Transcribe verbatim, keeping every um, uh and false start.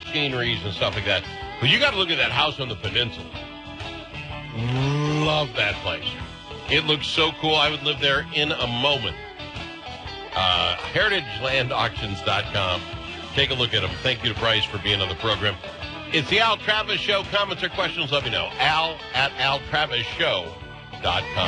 machineries and stuff like that. But you got to look at that house on the peninsula. Love that place. It looks so cool. I would live there in a moment. Uh, heritage land auctions dot com. Take a look at them. Thank you to Bryce for being on the program. It's the Al Travis Show. Comments or questions, let me know. Al at al travis show dot com.